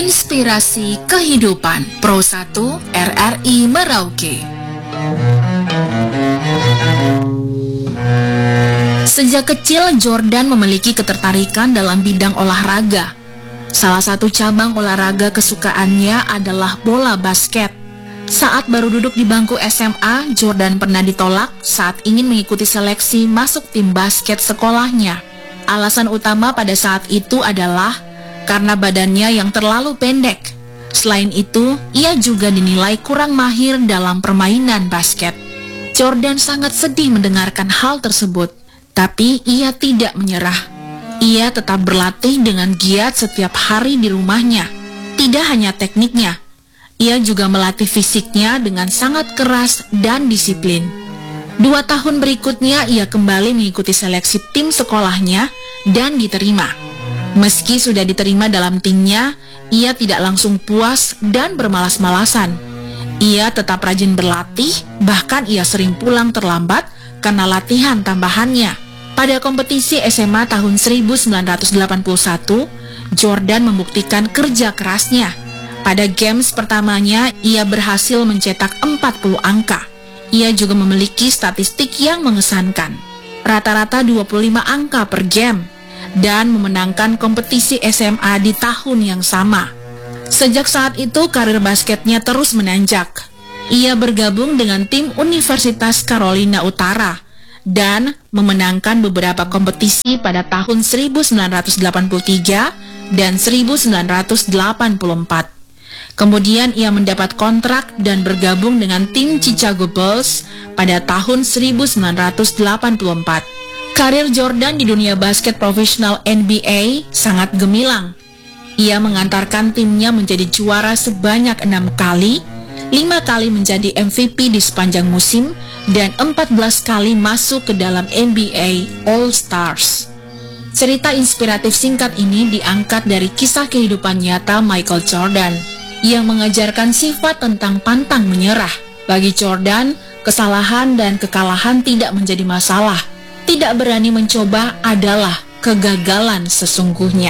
Inspirasi Kehidupan Pro 1 RRI Merauke. Sejak kecil Jordan memiliki ketertarikan dalam bidang olahraga. Salah satu cabang olahraga kesukaannya adalah bola basket. Saat baru duduk di bangku SMA, Jordan pernah ditolak saat ingin mengikuti seleksi masuk tim basket sekolahnya. Alasan utama pada saat itu adalah karena badannya yang terlalu pendek. Selain itu, ia juga dinilai kurang mahir dalam permainan basket. Jordan sangat sedih mendengarkan hal tersebut, tapi ia tidak menyerah. Ia tetap berlatih dengan giat setiap hari di rumahnya. Tidak hanya tekniknya, ia juga melatih fisiknya dengan sangat keras dan disiplin. 2 tahun berikutnya, ia kembali mengikuti seleksi tim sekolahnya dan diterima. Meski sudah diterima dalam timnya, ia tidak langsung puas dan bermalas-malasan. Ia tetap rajin berlatih, bahkan ia sering pulang terlambat karena latihan tambahannya. Pada kompetisi SMA tahun 1981, Jordan membuktikan kerja kerasnya. Pada games pertamanya, ia berhasil mencetak 40 angka. Ia juga memiliki statistik yang mengesankan. Rata-rata 25 angka per game, dan memenangkan kompetisi SMA di tahun yang sama. Sejak saat itu, karir basketnya terus menanjak. Ia bergabung dengan tim Universitas Carolina Utara dan memenangkan beberapa kompetisi pada tahun 1983 dan 1984. Kemudian ia mendapat kontrak dan bergabung dengan tim Chicago Bulls pada tahun 1984. Karir Jordan di dunia basket profesional NBA sangat gemilang. Ia mengantarkan timnya menjadi juara sebanyak 6 kali, 5 kali menjadi MVP di sepanjang musim, dan 14 kali masuk ke dalam NBA All-Stars. Cerita inspiratif singkat ini diangkat dari kisah kehidupan nyata Michael Jordan yang mengajarkan sifat tentang pantang menyerah. Bagi Jordan, kesalahan dan kekalahan tidak menjadi masalah. Tidak berani mencoba adalah kegagalan sesungguhnya.